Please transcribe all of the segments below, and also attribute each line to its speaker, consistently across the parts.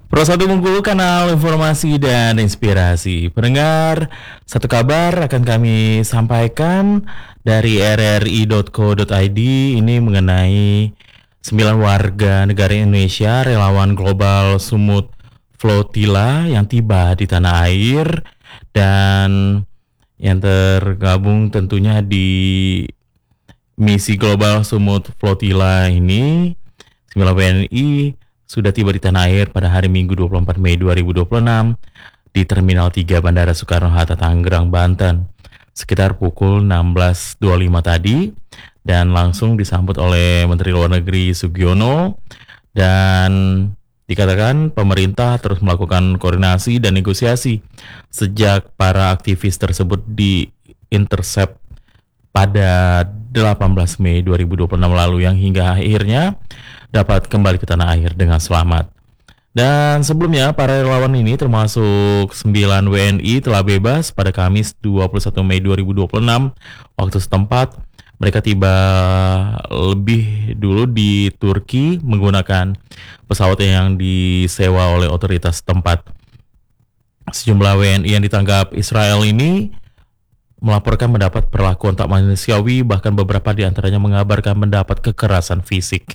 Speaker 1: Pro 1 Bengkulu, kanal informasi dan inspirasi. Pendengar, satu kabar akan kami sampaikan dari rri.co.id ini mengenai 9 warga negara Indonesia relawan global Sumut Flotilla yang tiba di tanah air dan yang tergabung tentunya di misi global Sumut Flotilla ini. 9 WNI sudah tiba di tanah air pada hari Minggu 24 Mei 2026 di Terminal 3 Bandara Soekarno-Hatta, Tangerang, Banten sekitar pukul 16.25 tadi, dan langsung disambut oleh Menteri Luar Negeri Sugiono. Dan dikatakan pemerintah terus melakukan koordinasi dan negosiasi sejak para aktivis tersebut di-intercept pada 18 Mei 2026 lalu, yang hingga akhirnya dapat kembali ke tanah air dengan selamat. Dan sebelumnya para relawan ini termasuk 9 WNI telah bebas pada Kamis 21 Mei 2026 waktu setempat. Mereka tiba lebih dulu di Turki menggunakan pesawat yang disewa oleh otoritas setempat. Sejumlah WNI yang ditangkap Israel ini melaporkan mendapat perlakuan tak manusiawi, bahkan beberapa di antaranya mengabarkan mendapat kekerasan fisik.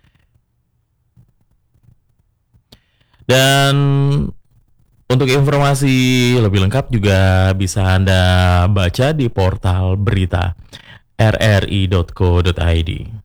Speaker 1: Dan untuk informasi lebih lengkap juga bisa Anda baca di portal berita rri.co.id.